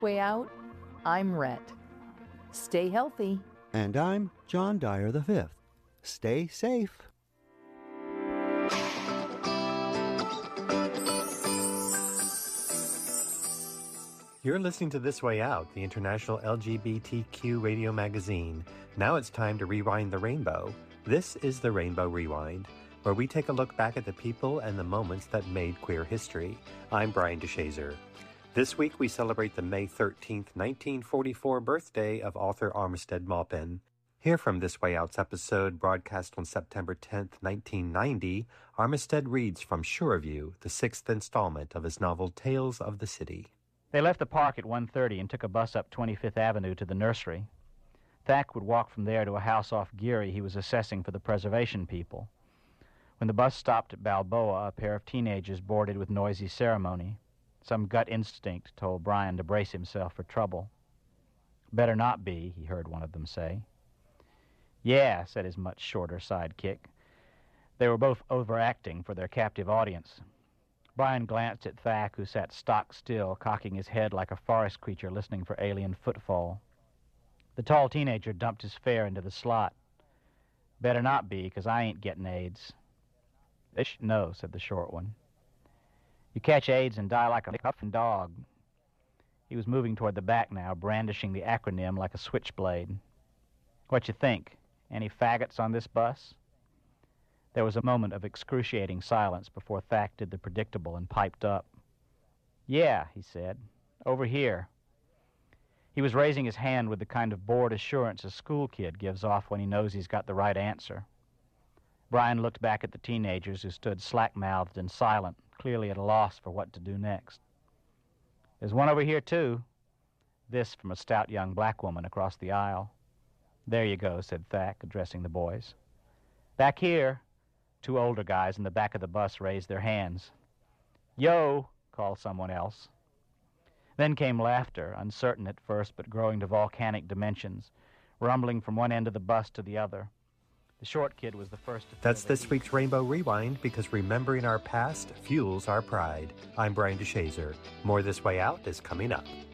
Way out, I'm Rhett. Stay healthy. And I'm John Dyer V. Stay safe. You're listening to This Way Out, the international LGBTQ radio magazine. Now it's time to rewind the rainbow. This is the Rainbow Rewind, where we take a look back at the people and the moments that made queer history. I'm Brian DeShazer. This week we celebrate the May 13th, 1944 birthday of author Armistead Maupin. Here from This Way Out's episode, broadcast on September 10th, 1990, Armistead reads from Shoreview, the sixth installment of his novel Tales of the City. They left the park at 1:30 and took a bus up 25th Avenue to the nursery. Thack would walk from there to a house off Geary he was assessing for the preservation people. When the bus stopped at Balboa, a pair of teenagers boarded with noisy ceremony. Some gut instinct told Brian to brace himself for trouble. "Better not be," he heard one of them say. "Yeah," said his much shorter sidekick. They were both overacting for their captive audience. Brian glanced at Thack, who sat stock still, cocking his head like a forest creature listening for alien footfall. The tall teenager dumped his fare into the slot. "Better not be, 'cause I ain't getting AIDS." "No," said the short one. "You catch AIDS and die like a puffin' dog." He was moving toward the back now, brandishing the acronym like a switchblade. "What you think? Any faggots on this bus?" There was a moment of excruciating silence before Thack did the predictable and piped up. "Yeah," he said. "Over here." He was raising his hand with the kind of bored assurance a school kid gives off when he knows he's got the right answer. Brian looked back at the teenagers who stood slack-mouthed and silent, clearly at a loss for what to do next. "There's one over here, too." This from a stout young black woman across the aisle. "There you go," said Thack, addressing the boys. "Back here." Two older guys in the back of the bus raised their hands. "Yo!" called someone else. Then came laughter, uncertain at first but growing to volcanic dimensions, rumbling from one end of the bus to the other. The short kid was the first to... That's this week's Rainbow Rewind, because remembering our past fuels our pride. I'm Brian DeShazer. More This Way Out is coming up.